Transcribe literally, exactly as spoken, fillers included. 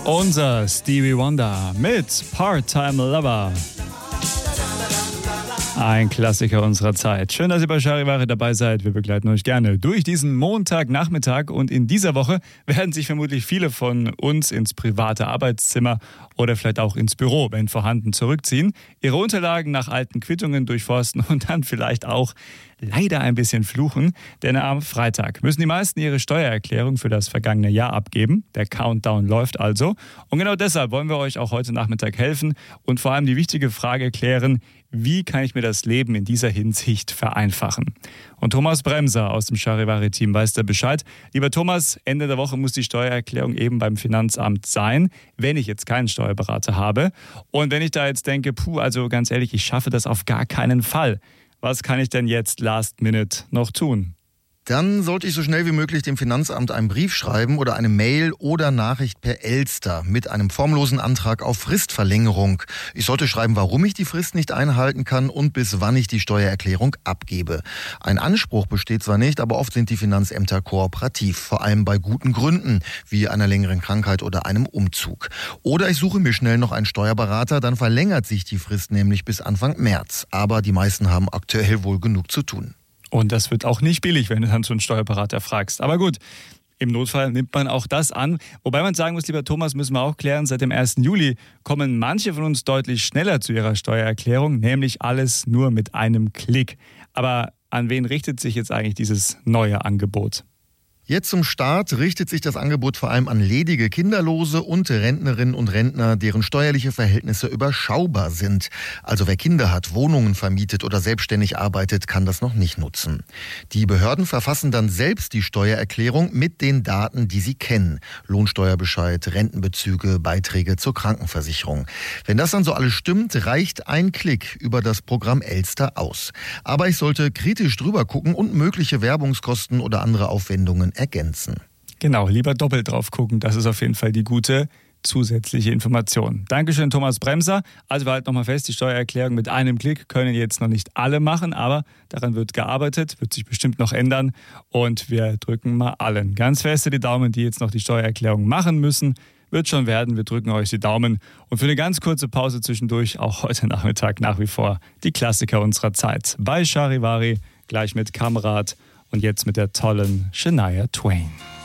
Unser Stevie Wonder mit Part-Time Lover. Ein Klassiker unserer Zeit. Schön, dass ihr bei Charivari dabei seid. Wir begleiten euch gerne durch diesen Montagnachmittag. Und in dieser Woche werden sich vermutlich viele von uns ins private Arbeitszimmer oder vielleicht auch ins Büro, wenn vorhanden, zurückziehen, ihre Unterlagen nach alten Quittungen durchforsten und dann vielleicht auch leider ein bisschen fluchen. Denn am Freitag müssen die meisten ihre Steuererklärung für das vergangene Jahr abgeben. Der Countdown läuft also. Und genau deshalb wollen wir euch auch heute Nachmittag helfen und vor allem die wichtige Frage klären: Wie kann ich mir das Leben in dieser Hinsicht vereinfachen? Und Thomas Bremser aus dem Charivari-Team weiß da Bescheid. Lieber Thomas, Ende der Woche muss die Steuererklärung eben beim Finanzamt sein, wenn ich jetzt keinen Steuerberater habe. Und wenn ich da jetzt denke, puh, also ganz ehrlich, ich schaffe das auf gar keinen Fall. Was kann ich denn jetzt last minute noch tun? Dann sollte ich so schnell wie möglich dem Finanzamt einen Brief schreiben oder eine Mail oder Nachricht per Elster mit einem formlosen Antrag auf Fristverlängerung. Ich sollte schreiben, warum ich die Frist nicht einhalten kann und bis wann ich die Steuererklärung abgebe. Ein Anspruch besteht zwar nicht, aber oft sind die Finanzämter kooperativ, vor allem bei guten Gründen, wie einer längeren Krankheit oder einem Umzug. Oder ich suche mir schnell noch einen Steuerberater, dann verlängert sich die Frist nämlich bis Anfang März. Aber die meisten haben aktuell wohl genug zu tun. Und das wird auch nicht billig, wenn du dann so einen Steuerberater fragst. Aber gut, im Notfall nimmt man auch das an. Wobei man sagen muss, lieber Thomas, müssen wir auch klären, seit dem ersten Juli kommen manche von uns deutlich schneller zu ihrer Steuererklärung, nämlich alles nur mit einem Klick. Aber an wen richtet sich jetzt eigentlich dieses neue Angebot? Jetzt zum Start richtet sich das Angebot vor allem an ledige Kinderlose und Rentnerinnen und Rentner, deren steuerliche Verhältnisse überschaubar sind. Also wer Kinder hat, Wohnungen vermietet oder selbstständig arbeitet, kann das noch nicht nutzen. Die Behörden verfassen dann selbst die Steuererklärung mit den Daten, die sie kennen. Lohnsteuerbescheid, Rentenbezüge, Beiträge zur Krankenversicherung. Wenn das dann so alles stimmt, reicht ein Klick über das Programm Elster aus. Aber ich sollte kritisch drüber gucken und mögliche Werbungskosten oder andere Aufwendungen ergänzen. Genau, lieber doppelt drauf gucken. Das ist auf jeden Fall die gute zusätzliche Information. Dankeschön, Thomas Bremser. Also wir halten nochmal fest, die Steuererklärung mit einem Klick können jetzt noch nicht alle machen, aber daran wird gearbeitet, wird sich bestimmt noch ändern. Und wir drücken mal allen ganz feste die Daumen, die jetzt noch die Steuererklärung machen müssen. Wird schon werden, wir drücken euch die Daumen. Und für eine ganz kurze Pause zwischendurch, auch heute Nachmittag nach wie vor, die Klassiker unserer Zeit. Bei Charivari, gleich mit Kamerad und jetzt mit der tollen Shania Twain.